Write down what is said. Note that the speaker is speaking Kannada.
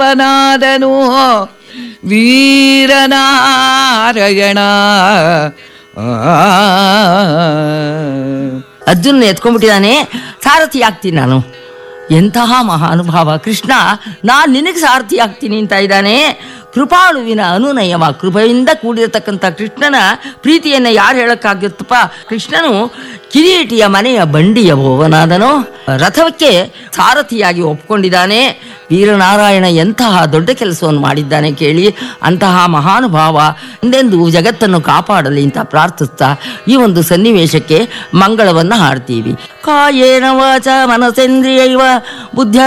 ಭವನಾದನು ವೀರನಾರಾಯಣ. ಅರ್ಜುನ ಎತ್ಕೊಂಡ್ಬಿಟ್ಟಿದ್ದಾನೆ, ಸಾರಥಿ ಆಗ್ತೀನಿ ನಾನು. ಎಂತಹ ಮಹಾನುಭಾವ ಕೃಷ್ಣ, ನಾನು ನಿನಗೆ ಸಾರಥಿ ಆಗ್ತೀನಿ ಅಂತ ಇದ್ದಾನೆ. ಕೃಪಾಳುವಿನ ಅನುನಯವ, ಕೃಪೆಯಿಂದ ಕೂಡಿರತಕ್ಕಂಥ ಕೃಷ್ಣನ ಪ್ರೀತಿಯನ್ನು ಯಾರು ಹೇಳಕ್ಕಾಗುತ್ತಪ್ಪ? ಕೃಷ್ಣನು ಕಿರೀಟಿಯ ಮನೆಯ ಬಂಡಿಯ ಭೋವನಾದನು, ರಥಕ್ಕೆ ಸಾರಥಿಯಾಗಿ ಒಪ್ಕೊಂಡಿದ್ದಾನೆ. ವೀರನಾರಾಯಣ ಎಂತಹ ದೊಡ್ಡ ಕೆಲಸವನ್ನು ಮಾಡಿದ್ದಾನೆ ಕೇಳಿ. ಅಂತಹ ಮಹಾನುಭಾವ ಎಂದೆಂದು ಜಗತ್ತನ್ನು ಕಾಪಾಡಲಿ ಅಂತ ಪ್ರಾರ್ಥಿಸ್ತಾ ಈ ಒಂದು ಸನ್ನಿವೇಶಕ್ಕೆ ಮಂಗಳವನ್ನು ಹಾಡ್ತೀವಿ. ಕಾಯೇನ ವಾಚ ಮನಸೇಂದ್ರಿಯೈವ ಬುದ್ಧ